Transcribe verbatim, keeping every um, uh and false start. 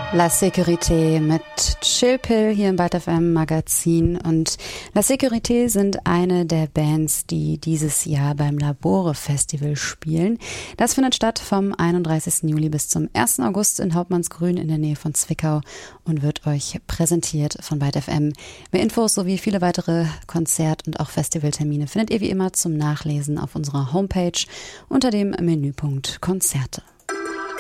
La Sécurité mit Chill Pill hier im Byte F M Magazin. Und La Sécurité sind eine der Bands, die dieses Jahr beim Labore Festival spielen. Das findet statt vom einunddreißigsten Juli bis zum ersten August in Hauptmannsgrün in der Nähe von Zwickau und wird euch präsentiert von Byte F M. Mehr Infos sowie viele weitere Konzert- und auch Festivaltermine findet ihr wie immer zum Nachlesen auf unserer Homepage unter dem Menüpunkt Konzerte.